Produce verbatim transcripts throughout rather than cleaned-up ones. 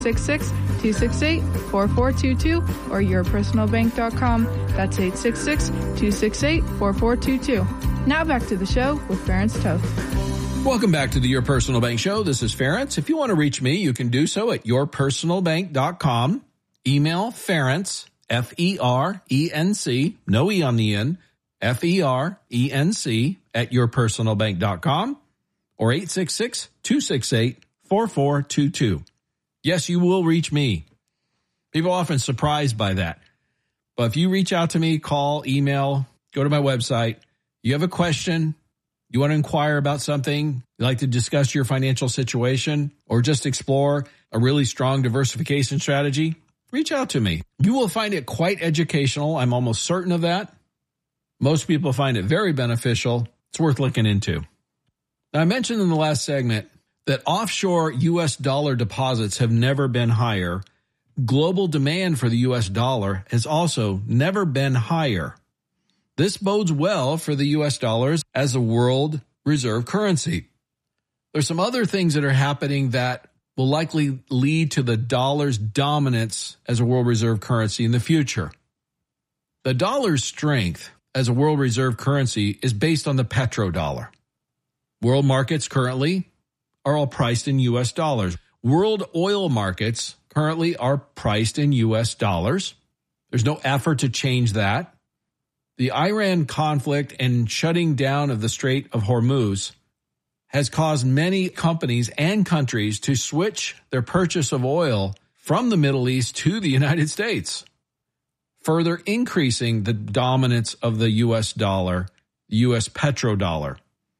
six six, two six eight, four four two two or your personal bank dot com. That's eight six six, two six eight, four four two two. Now back to the show with Ferenc Toth. Welcome back to the Your Personal Bank Show. This is Ferenc. If you want to reach me, you can do so at your personal bank dot com. Email Ferenc, F E R E N C, no E on the end, F E R E N C at your personal bank dot com or eight six six, two six eight, four four two two. Yes, you will reach me. People are often surprised by that. But if you reach out to me, call, email, go to my website, you have a question, you want to inquire about something, you like to discuss your financial situation, or just explore a really strong diversification strategy, reach out to me. You will find it quite educational. I'm almost certain of that. Most people find it very beneficial. It's worth looking into. Now, I mentioned in the last segment that offshore U S dollar deposits have never been higher. Global demand for the U S dollar has also never been higher. This bodes well for the U S dollars as a world reserve currency. There's some other things that are happening that will likely lead to the dollar's dominance as a world reserve currency in the future. The dollar's strength as a world reserve currency is based on the petrodollar. World markets currently are all priced in U S dollars. World oil markets currently are priced in U S dollars. There's no effort to change that. The Iran conflict and shutting down of the Strait of Hormuz has caused many companies and countries to switch their purchase of oil from the Middle East to the United States, further increasing the dominance of the U S dollar, the U S petrodollar.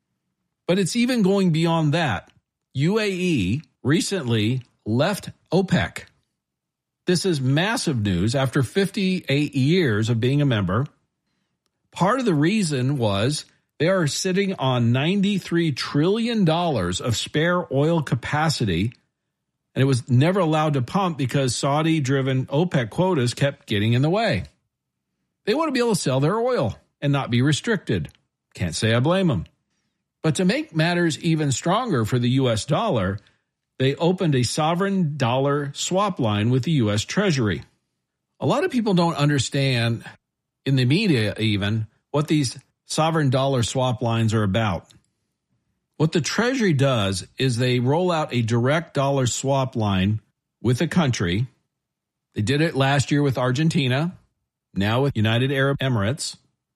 But it's even going beyond that. U A E recently left OPEC. This is massive news after fifty-eight years of being a member. Part of the reason was they are sitting on ninety-three trillion dollars of spare oil capacity, and it was never allowed to pump because Saudi-driven OPEC quotas kept getting in the way. They want to be able to sell their oil and not be restricted. Can't say I blame them. But to make matters even stronger for the U S dollar, they opened a sovereign dollar swap line with the U S Treasury. A lot of people don't understand, in the media even, what these sovereign dollar swap lines are about. What the Treasury does is they roll out a direct dollar swap line with a country. They did it last year with Argentina, now with United Arab Emirates.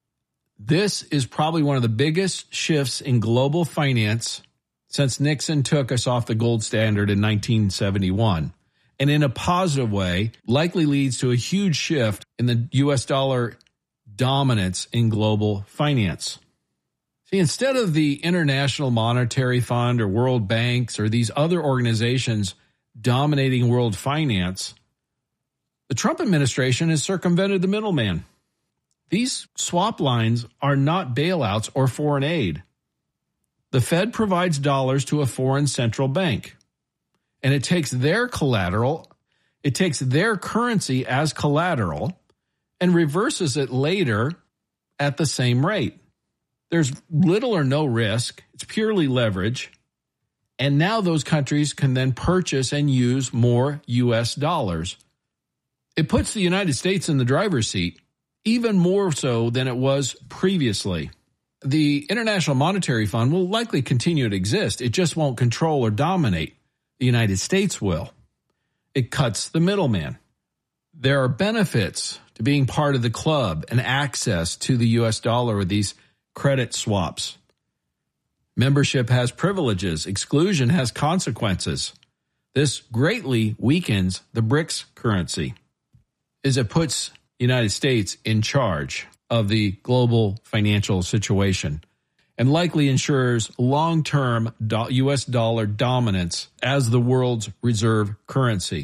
This is probably one of the biggest shifts in global finance since Nixon took us off the gold standard in nineteen seventy-one. And in a positive way, likely leads to a huge shift in the U S dollar dominance in global finance. See, instead of the International Monetary Fund or World Banks or these other organizations dominating world finance, the Trump administration has circumvented the middleman. These swap lines are not bailouts or foreign aid. The Fed provides dollars to a foreign central bank, and it takes their collateral, it takes their currency as collateral, and reverses it later at the same rate. There's little or no risk. It's purely leverage. And now those countries can then purchase and use more U S dollars. It puts the United States in the driver's seat, even more so than it was previously. The International Monetary Fund will likely continue to exist. It just won't control or dominate. The United States will. It cuts the middleman. There are benefits to being part of the club and access to the U S dollar with these credit swaps. Membership has privileges. Exclusion has consequences. This greatly weakens the BRICS currency, as it puts the United States in charge of the global financial situation and likely ensures long-term U S dollar dominance as the world's reserve currency.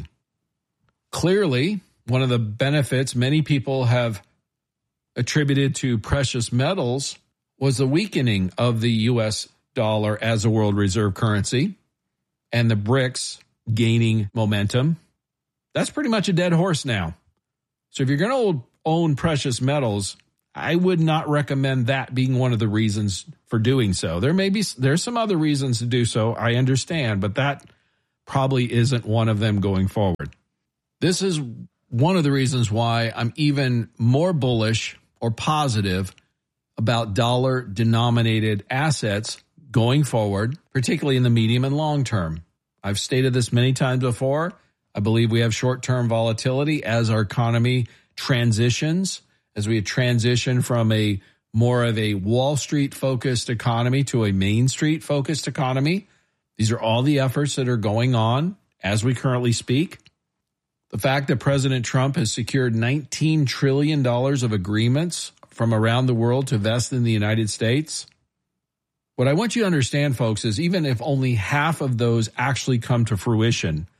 Clearly, one of the benefits many people have attributed to precious metals was the weakening of the U S dollar as a world reserve currency and the BRICS gaining momentum. That's pretty much a dead horse now. So if you're going to own precious metals, I would not recommend that being one of the reasons for doing so. There may be there's some other reasons to do so, I understand, but that probably isn't one of them going forward. This is one of the reasons why I'm even more bullish or positive about dollar-denominated assets going forward, particularly in the medium and long term. I've stated this many times before. I believe we have short-term volatility as our economy transitions, as we transition from a more of a Wall Street-focused economy to a Main Street-focused economy. These are all the efforts that are going on as we currently speak. The fact that President Trump has secured nineteen trillion dollars of agreements from around the world to invest in the United States. What I want you to understand, folks, is even if only half of those actually come to fruition,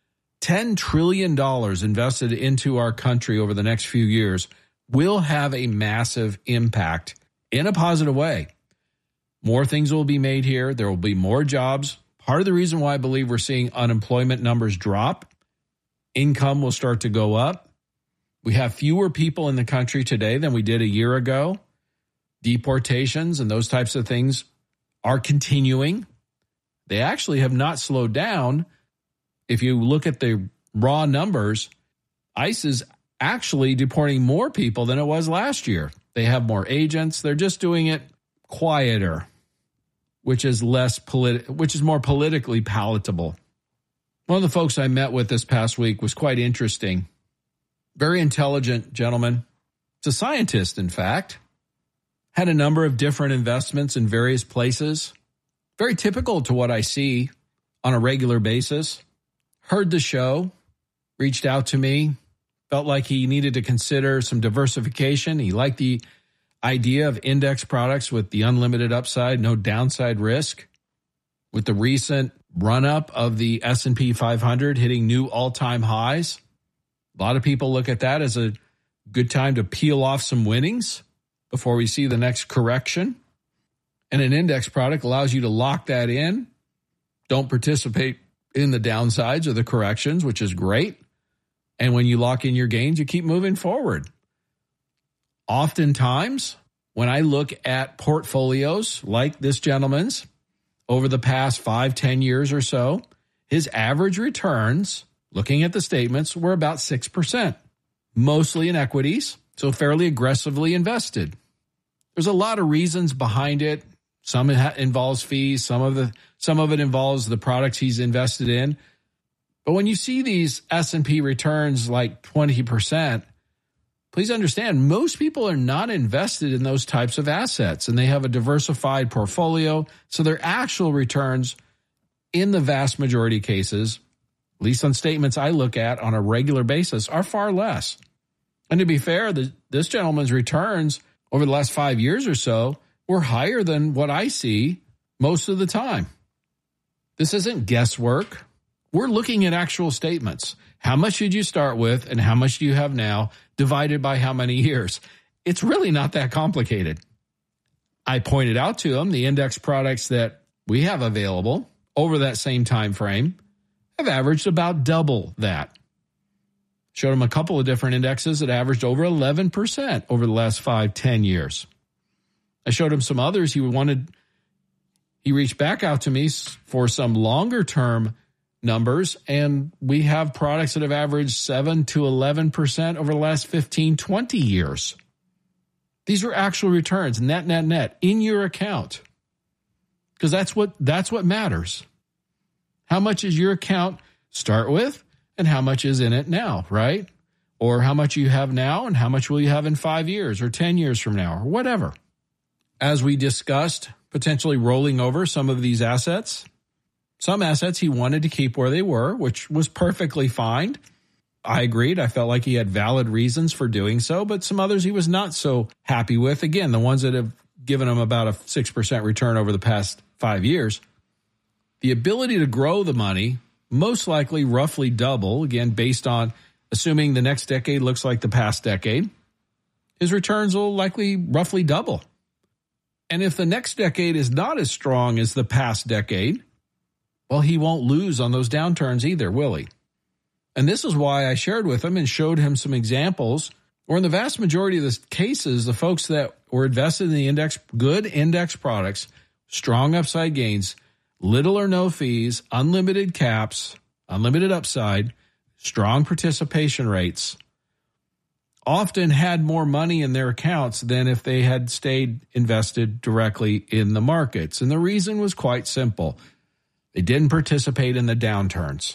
ten trillion dollars invested into our country over the next few years will have a massive impact in a positive way. More things will be made here. There will be more jobs. Part of the reason why I believe we're seeing unemployment numbers drop, income will start to go up. We have fewer people in the country today than we did a year ago. Deportations and those types of things are continuing. They actually have not slowed down. If you look at the raw numbers, ICE is actually deporting more people than it was last year. They have more agents. They're just doing it quieter, which is less politi- which is more politically palatable. One of the folks I met with this past week was quite interesting. Very intelligent gentleman. It's a scientist, in fact. Had a number of different investments in various places. Very typical to what I see on a regular basis. Heard the show, reached out to me, felt like he needed to consider some diversification. He liked the idea of index products with the unlimited upside, no downside risk. With the recent run-up of the S and P five hundred hitting new all-time highs, a lot of people look at that as a good time to peel off some winnings before we see the next correction. And an index product allows you to lock that in. Don't participate in the downsides or the corrections, which is great. And when you lock in your gains, you keep moving forward. Oftentimes, when I look at portfolios like this gentleman's over the past five, ten years or so, his average returns, looking at the statements, were about six percent, mostly in equities, so fairly aggressively invested. There's a lot of reasons behind it. Some involves fees, some of the some of it involves the products he's invested in. But when you see these S and P returns like twenty percent, please understand most people are not invested in those types of assets, and they have a diversified portfolio, so their actual returns in the vast majority of cases, at least on statements I look at on a regular basis, are far less. And to be fair, the, this gentleman's returns over the last five years or so were higher than what I see most of the time. This isn't guesswork. We're looking at actual statements. How much did you start with and how much do you have now divided by how many years? It's really not that complicated. I pointed out to him the index products that we have available over that same time frame have averaged about double that. Showed him a couple of different indexes that averaged over eleven percent over the last five, ten years. I showed him some others he wanted. He reached back out to me for some longer term numbers, and we have products that have averaged seven to eleven percent over the last fifteen, twenty years. These are actual returns, net, net, net, in your account. Because that's what that's what matters. How much is your account start with and how much is in it now, right? Or how much you have now and how much will you have in five years or ten years from now or whatever. As we discussed, potentially rolling over some of these assets. Some assets he wanted to keep where they were, which was perfectly fine. I agreed. I felt like he had valid reasons for doing so, but some others he was not so happy with. Again, the ones that have given him about a six percent return over the past five years. The ability to grow the money, most likely roughly double, again, based on assuming the next decade looks like the past decade, his returns will likely roughly double. And if the next decade is not as strong as the past decade, well, he won't lose on those downturns either, will he? And this is why I shared with him and showed him some examples where in the vast majority of the cases, the folks that were invested in the index, good index products, strong upside gains, little or no fees, unlimited caps, unlimited upside, strong participation rates, often had more money in their accounts than if they had stayed invested directly in the markets. And the reason was quite simple. They didn't participate in the downturns.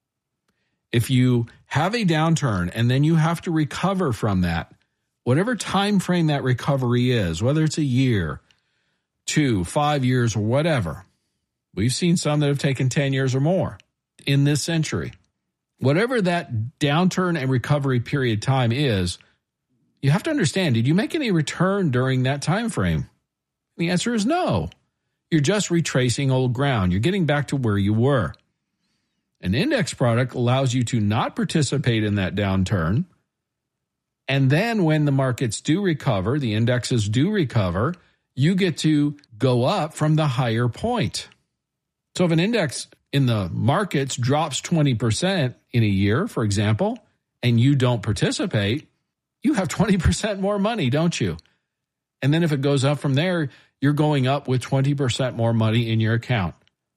If you have a downturn and then you have to recover from that, whatever time frame that recovery is, whether it's a year, two, five years, or whatever, we've seen some that have taken ten years or more in this century. Whatever that downturn and recovery period time is, you have to understand, did you make any return during that time frame? The answer is no. You're just retracing old ground. You're getting back to where you were. An index product allows you to not participate in that downturn. And then when the markets do recover, the indexes do recover, you get to go up from the higher point. So if an index in the markets drops twenty percent in a year, for example, and you don't participate, you have twenty percent more money, don't you? And then if it goes up from there, you're going up with twenty percent more money in your account.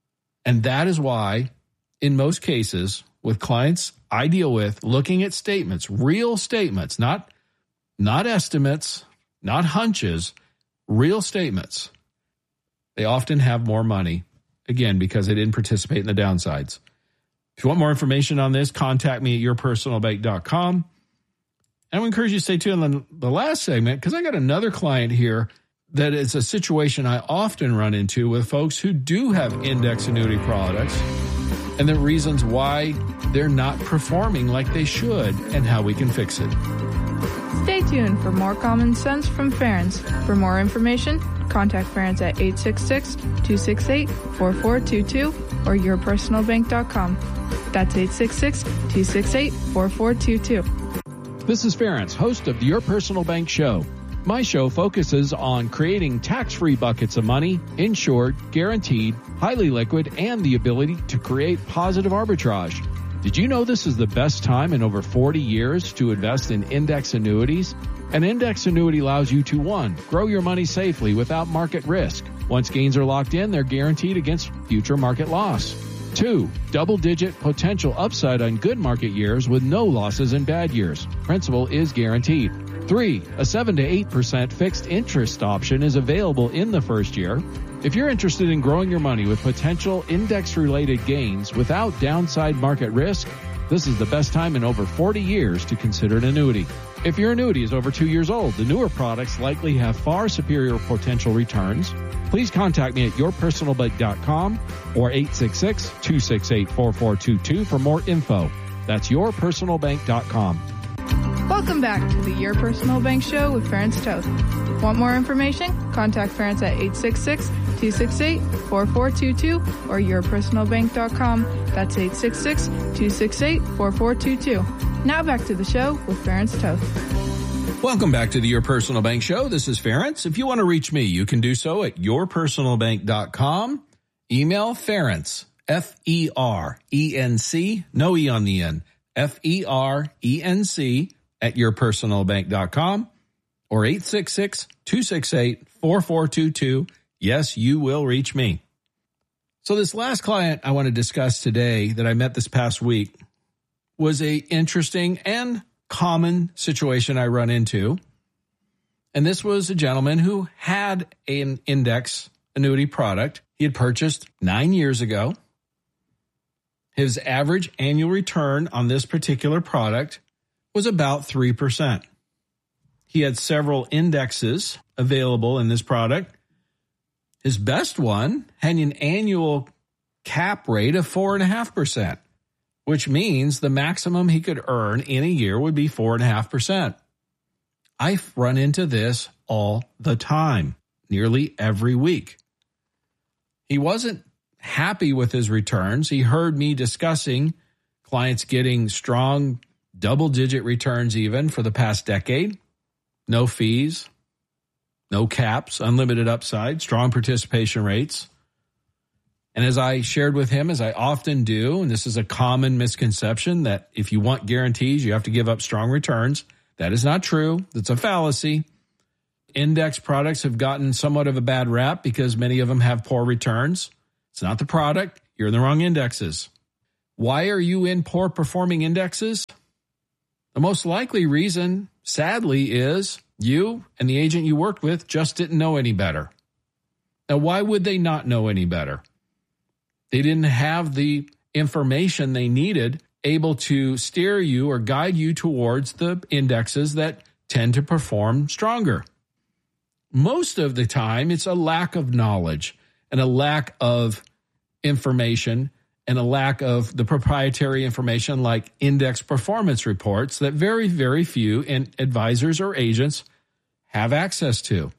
And that is why, in most cases, with clients I deal with, looking at statements, real statements, not, not estimates, not hunches, real statements, they often have more money, again, because they didn't participate in the downsides. If you want more information on this, contact me at your personal bank dot com. And I would encourage you to stay tuned on the last segment, because I got another client here that is a situation I often run into with folks who do have index annuity products and the reasons why they're not performing like they should and how we can fix it. Stay tuned for more common sense from Ferenc. For more information, contact Ferenc at eight six six, two six eight, four four two two or your personal bank dot com. That's eight six six, two six eight, four four two two. This is Ferenc, host of the Your Personal Bank Show. My show focuses on creating tax-free buckets of money, insured, guaranteed, highly liquid, and the ability to create positive arbitrage. Did you know this is the best time in over forty years to invest in index annuities? An index annuity allows you to, one, grow your money safely without market risk. Once gains are locked in, they're guaranteed against future market loss. Two, double-digit potential upside on good market years with no losses in bad years. Principal is guaranteed. Three, a seven to eight percent fixed interest option is available in the first year. If you're interested in growing your money with potential index-related gains without downside market risk, this is the best time in over forty years to consider an annuity. If your annuity is over two years old, the newer products likely have far superior potential returns. Please contact me at your personal bank dot com or eight six six, two six eight, four four two two for more info. That's your personal bank dot com. Welcome back to the Your Personal Bank Show with Ferenc Toth. Want more information? Contact Ferenc at eight six six, two six eight, four four two two or your personal bank dot com. That's eight six six, two six eight, four four two two. Now back to the show with Ferenc Toth. Welcome back to the Your Personal Bank Show. This is Ferenc. If you want to reach me, you can do so at your personal bank dot com. Email Ferenc, F E R E N C, no E on the end, F E R E N C at your personal bank dot com or eight six six, two six eight, four four two two. Yes, you will reach me. So this last client I want to discuss today that I met this past week was a interesting and common situation I run into. And this was a gentleman who had an index annuity product he had purchased nine years ago. His average annual return on this particular product was about three percent. He had several indexes available in this product. His best one had an annual cap rate of four point five percent, which means the maximum he could earn in a year would be four point five percent. I run into this all the time, nearly every week. He wasn't happy with his returns. He heard me discussing clients getting strong double-digit returns even for the past decade. No fees, no caps, unlimited upside, strong participation rates. And as I shared with him, as I often do, and this is a common misconception that if you want guarantees, you have to give up strong returns. That is not true. That's a fallacy. Index products have gotten somewhat of a bad rap because many of them have poor returns. It's not the product. You're in the wrong indexes. Why are you in poor performing indexes? The most likely reason, sadly, is you and the agent you worked with just didn't know any better. Now, why would they not know any better? They didn't have the information they needed able to steer you or guide you towards the indexes that tend to perform stronger. Most of the time, it's a lack of knowledge and a lack of information and a lack of the proprietary information like index performance reports that very, very few advisors or agents have access to.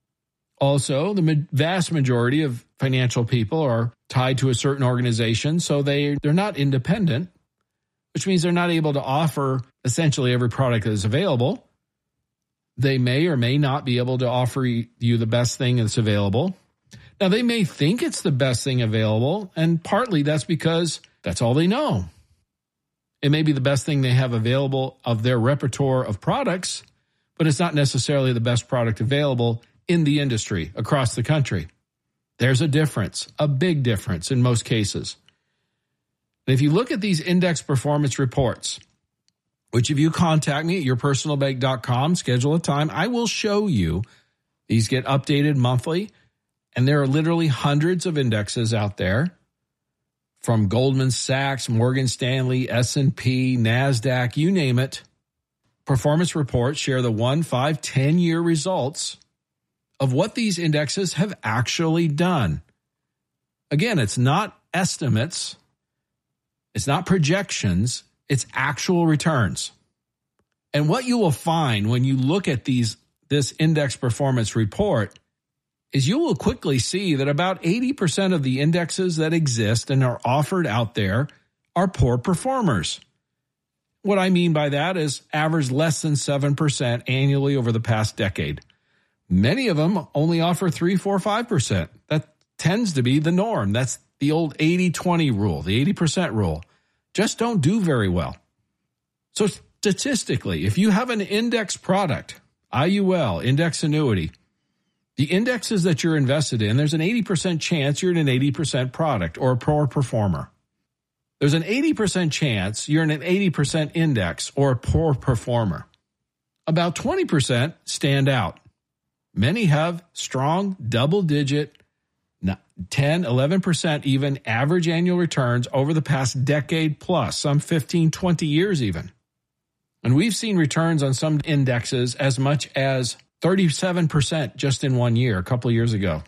Also, the vast majority of financial people are tied to a certain organization, so they, they're not independent, which means they're not able to offer essentially every product that is available. They may or may not be able to offer you the best thing that's available. Now, they may think it's the best thing available, and partly that's because that's all they know. It may be the best thing they have available of their repertoire of products, but it's not necessarily the best product available in the industry across the country. There's a difference, a big difference in most cases. And if you look at these index performance reports, which if you contact me at your personal bank dot com, schedule a time, I will show you. These get updated monthly, and there are literally hundreds of indexes out there from Goldman Sachs, Morgan Stanley, S and P, NASDAQ, you name it. Performance reports share the one, five, ten-year results of what these indexes have actually done. Again, it's not estimates. It's not projections. It's actual returns. And what you will find when you look at these this index performance report is you will quickly see that about eighty percent of the indexes that exist and are offered out there are poor performers. What I mean by that is average less than seven percent annually over the past decade. Many of them only offer three, four, five percent. That tends to be the norm. That's the old eighty twenty rule, the eighty percent rule. Just don't do very well. So statistically, if you have an index product, I U L, index annuity, the indexes that you're invested in, there's an eighty percent chance you're in an eighty percent product or a poor performer. There's an eighty percent chance you're in an eighty percent index or a poor performer. About twenty percent stand out. Many have strong double-digit, ten, eleven percent even average annual returns over the past decade plus, some fifteen, twenty years even. And we've seen returns on some indexes as much as thirty-seven percent just in one year, a couple of years ago.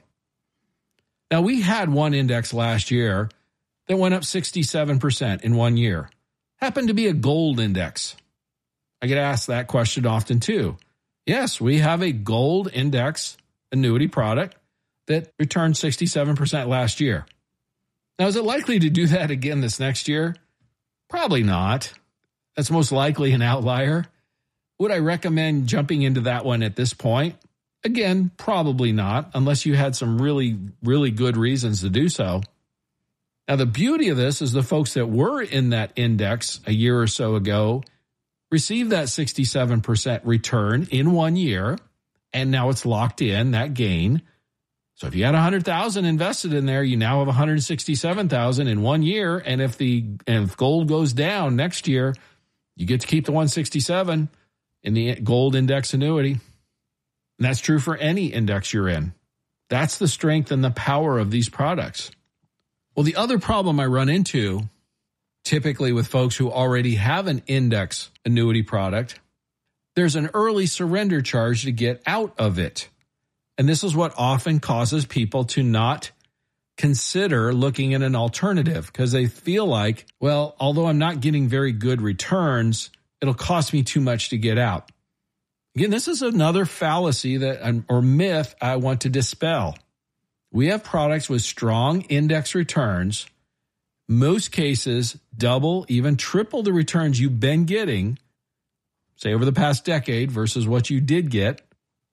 Now, we had one index last year that went up sixty-seven percent in one year. Happened to be a gold index. I get asked that question often too. Yes, we have a gold index annuity product that returned sixty-seven percent last year. Now, is it likely to do that again this next year? Probably not. That's most likely an outlier. Would I recommend jumping into that one at this point? Again, probably not, unless you had some really, really good reasons to do so. Now, the beauty of this is the folks that were in that index a year or so ago received that sixty-seven percent return in one year, and now it's locked in, that gain. So if you had one hundred thousand dollars invested in there, you now have one hundred sixty-seven thousand dollars in one year, and if the and if gold goes down next year, you get to keep the one hundred sixty-seven in the gold index annuity. And that's true for any index you're in. That's the strength and the power of these products. Well, the other problem I run into, typically with folks who already have an index annuity product, there's an early surrender charge to get out of it. And this is what often causes people to not consider looking at an alternative because they feel like, well, although I'm not getting very good returns, it'll cost me too much to get out. Again, this is another fallacy that or myth I want to dispel. We have products with strong index returns, most cases double, even triple the returns you've been getting, say over the past decade versus what you did get,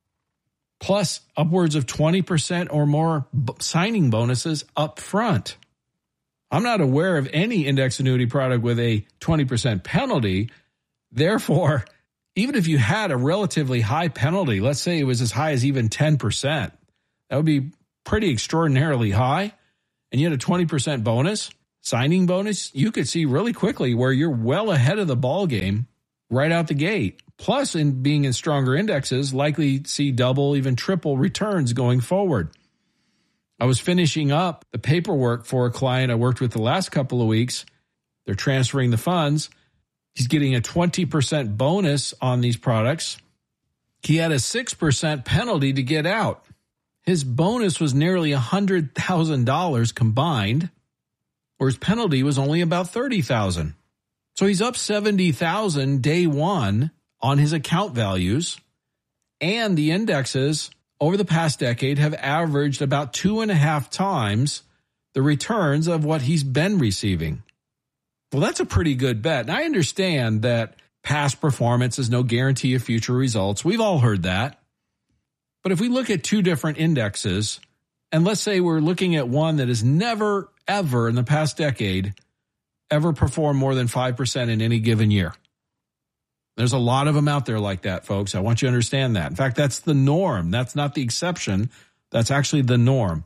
plus upwards of twenty percent or more b- signing bonuses up front. I'm not aware of any index annuity product with a twenty percent penalty. Therefore, even if you had a relatively high penalty, let's say it was as high as even ten percent, that would be pretty extraordinarily high. and you had a twenty percent bonus, signing bonus, you could see really quickly where you're well ahead of the ball game right out the gate. Plus, in being in stronger indexes, likely see double, even triple returns going forward. I was finishing up the paperwork for a client I worked with the last couple of weeks. They're transferring the funds. He's getting a twenty percent bonus on these products. He had a six percent penalty to get out. His bonus was nearly one hundred thousand dollars combined, where his penalty was only about thirty thousand dollars. So he's up seventy thousand dollars day one on his account values, and the indexes over the past decade have averaged about two and a half times the returns of what he's been receiving. Well, that's a pretty good bet. And I understand that past performance is no guarantee of future results. We've all heard that. But if we look at two different indexes, and let's say we're looking at one that has never, ever in the past decade ever performed more than five percent in any given year. There's a lot of them out there like that, folks. I want you to understand that. In fact, that's the norm. That's not the exception. That's actually the norm,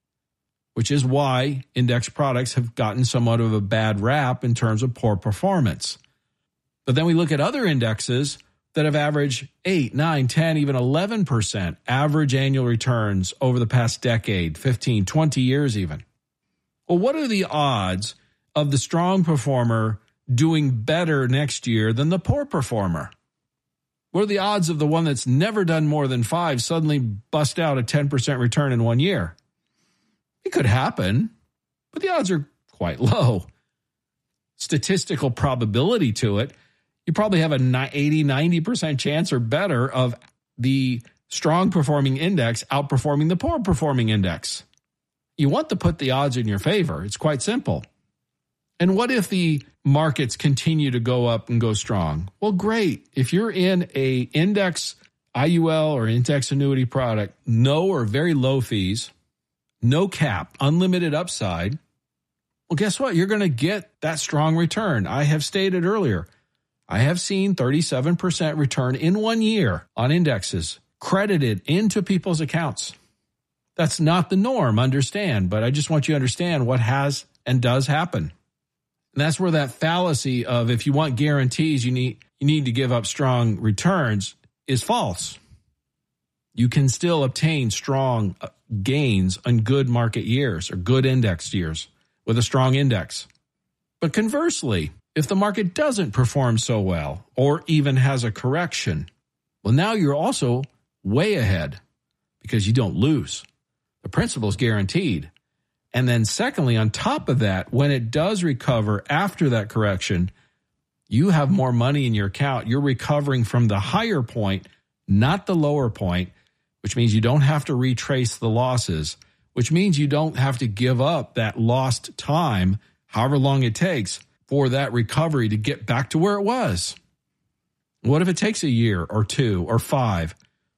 which is why index products have gotten somewhat of a bad rap in terms of poor performance. But then we look at other indexes that have averaged eight, nine, ten, even eleven percent average annual returns over the past decade, fifteen, twenty years even. Well, what are the odds of the strong performer doing better next year than the poor performer? What are the odds of the one that's never done more than five suddenly bust out a ten percent return in one year? It could happen, but the odds are quite low. Statistical probability to it, you probably have an eighty, ninety percent chance or better of the strong performing index outperforming the poor performing index. You want to put the odds in your favor. It's quite simple. And what if the markets continue to go up and go strong? Well, great. If you're in a index I U L or index annuity product, no or very low fees, no cap, unlimited upside, well, guess what? You're going to get that strong return. I have stated earlier, I have seen thirty-seven percent return in one year on indexes credited into people's accounts. That's not the norm, understand, but I just want you to understand what has and does happen. And that's where that fallacy of if you want guarantees, you need you need to give up strong returns is false. You can still obtain strong gains on good market years or good index years with a strong index. But conversely, if the market doesn't perform so well or even has a correction, well, now you're also way ahead because you don't lose. The principal is guaranteed. And then secondly, on top of that, when it does recover after that correction, you have more money in your account. You're recovering from the higher point, not the lower point, which means you don't have to retrace the losses, which means you don't have to give up that lost time, however long it takes, for that recovery to get back to where it was. What if it takes a year or two or five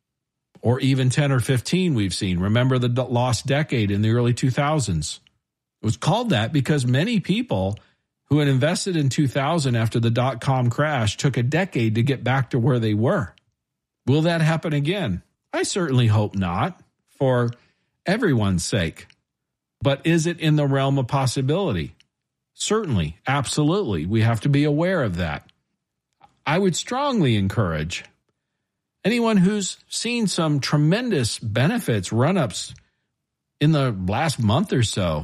or even ten or fifteen we've seen? Remember the lost decade in the early two thousands. It was called that because many people who had invested in two thousand after the dot-com crash took a decade to get back to where they were. Will that happen again? I certainly hope not, for everyone's sake. But is it in the realm of possibility? Certainly, absolutely. We have to be aware of that. I would strongly encourage anyone who's seen some tremendous benefits, run-ups in the last month or so.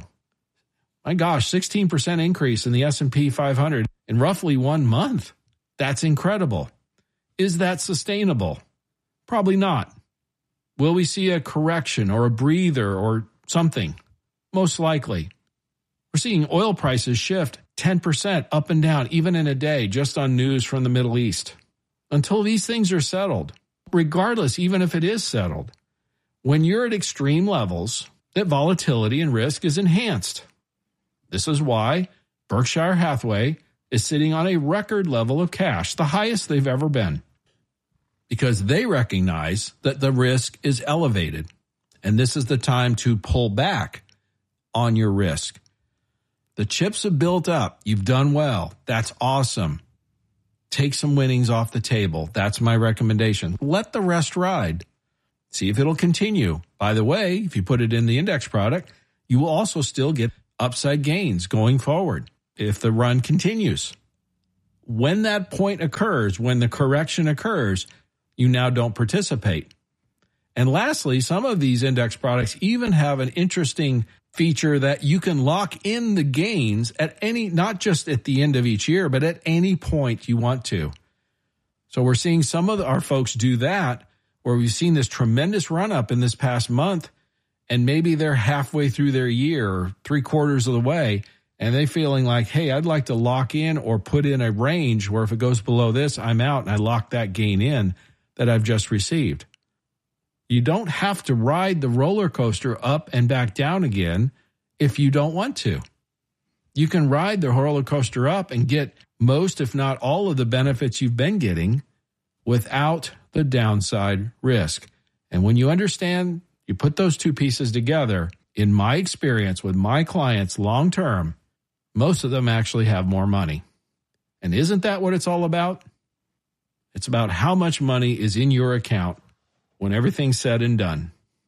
My gosh, sixteen percent increase in the S and P five hundred in roughly one month. That's incredible. Is that sustainable? Probably not. Will we see a correction or a breather or something? Most likely. We're seeing oil prices shift ten percent up and down, even in a day, just on news from the Middle East. Until these things are settled, regardless, even if it is settled, when you're at extreme levels, that volatility and risk is enhanced. This is why Berkshire Hathaway is sitting on a record level of cash, the highest they've ever been, because they recognize that the risk is elevated. And this is the time to pull back on your risk. The chips have built up. You've done well. That's awesome. Take some winnings off the table. That's my recommendation. Let the rest ride. See if it'll continue. By the way, if you put it in the index product, you will also still get upside gains going forward if the run continues. When that point occurs, when the correction occurs, you now don't participate. And lastly, some of these index products even have an interesting feature that you can lock in the gains at any, not just at the end of each year, but at any point you want to. So we're seeing some of our folks do that, where we've seen this tremendous run up in this past month, and maybe they're halfway through their year or three quarters of the way, and they're feeling like, hey, I'd like to lock in or put in a range where if it goes below this, I'm out, and I lock that gain in that I've just received. You don't have to ride the roller coaster up and back down again if you don't want to. You can ride the roller coaster up and get most, if not all, of the benefits you've been getting without the downside risk. And when you understand, you put those two pieces together, in my experience with my clients long term, most of them actually have more money. And isn't that what it's all about? It's about how much money is in your account when everything's said and done.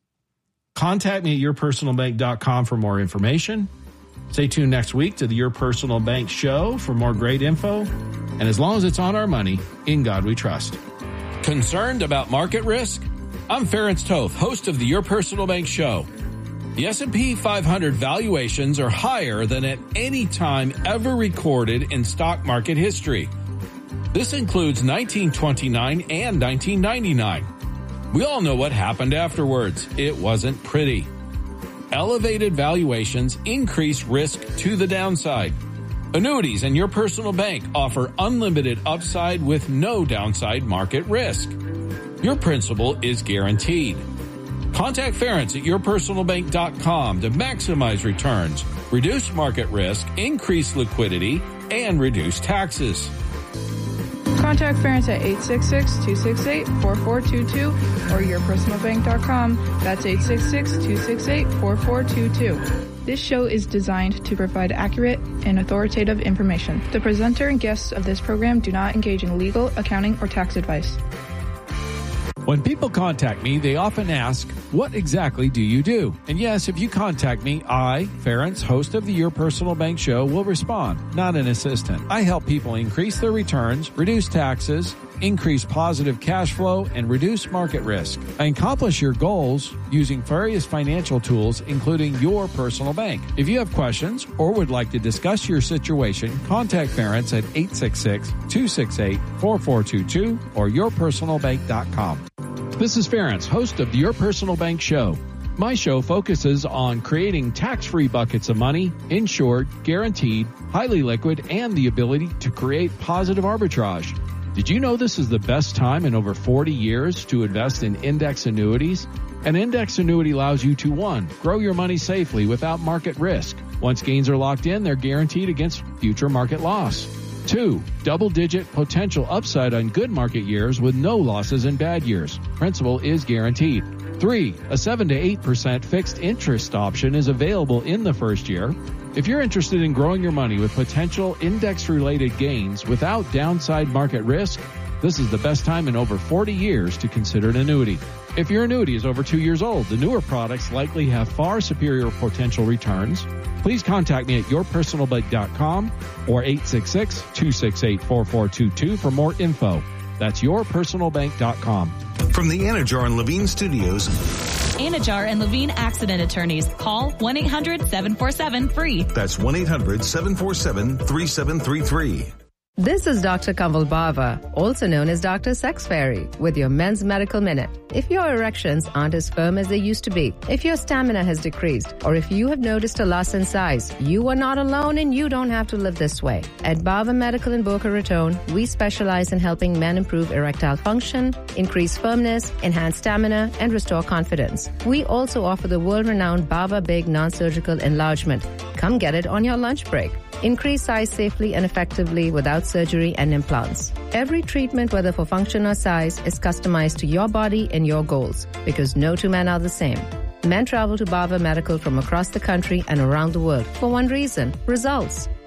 Contact me at your personal bank dot com for more information. Stay tuned next week to the Your Personal Bank Show for more great info. And as long as it's on our money, in God we trust. Concerned about market risk? I'm Ferenc Toth, host of the Your Personal Bank Show. The S and P five hundred valuations are higher than at any time ever recorded in stock market history. This includes nineteen twenty-nine and nineteen ninety-nine. We all know what happened afterwards. It wasn't pretty. Elevated valuations increase risk to the downside. Annuities and Your Personal Bank offer unlimited upside with no downside market risk. Your principal is guaranteed. Contact Ferenc at your personal bank dot com to maximize returns, reduce market risk, increase liquidity, and reduce taxes. Contact Ferenc at eight six six, two six eight, four four two two or your personal bank dot com. That's eight six six, two six eight, four four two two. This show is designed to provide accurate and authoritative information. The presenter and guests of this program do not engage in legal, accounting, or tax advice. When people contact me, they often ask, what exactly do you do? And yes, if you contact me, I, Ferenc, host of the Your Personal Bank Show, will respond, not an assistant. I help people increase their returns, reduce taxes, increase positive cash flow, and reduce market risk. I accomplish your goals using various financial tools, including Your Personal Bank. If you have questions or would like to discuss your situation, contact Ferenc at eight six six, two six eight, four four two two or your personal bank dot com. This is Ferenc, host of the Your Personal Bank Show. My show focuses on creating tax-free buckets of money, insured, guaranteed, highly liquid, and the ability to create positive arbitrage. Did you know this is the best time in over forty years to invest in index annuities? An index annuity allows you to, one, grow your money safely without market risk. Once gains are locked in, they're guaranteed against future market loss. Two, double-digit potential upside on good market years with no losses in bad years. Principal is guaranteed. Three, a seven to eight percent fixed interest option is available in the first year. If you're interested in growing your money with potential index-related gains without downside market risk, this is the best time in over forty years to consider an annuity. If your annuity is over two years old, the newer products likely have far superior potential returns. Please contact me at your personal bank dot com or eight six six, two six eight, four four two two for more info. That's your personal bank dot com. From the Anajar and Levine Studios, Anajar and Levine Accident Attorneys. Call one eight hundred, seven four seven, free. That's one eight hundred, seven four seven, three seven three three. This is Doctor Kamal Bava, also known as Doctor Sex Fairy, with your Men's Medical Minute. If your erections aren't as firm as they used to be, if your stamina has decreased, or if you have noticed a loss in size, you are not alone and you don't have to live this way. At Bava Medical in Boca Raton, we specialize in helping men improve erectile function, increase firmness, enhance stamina, and restore confidence. We also offer the world-renowned Bava Big non-surgical enlargement. Come get it on your lunch break. Increase size safely and effectively without surgery and implants. Every treatment, whether for function or size, is customized to your body and your goals, because no two men are the same. Men travel to Bava Medical from across the country and around the world for one reason: results.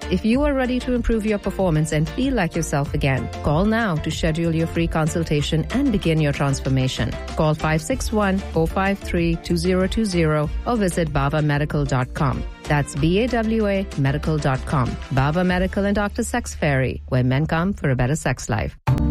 If you are ready to improve your performance and feel like yourself again, call now to schedule your free consultation and begin your transformation. Call five six one, four five three, two zero two zero or visit bava medical dot com. That's B A W A medical dot com. Bava Medical and Doctor Sex Fairy, where men come for a better sex life.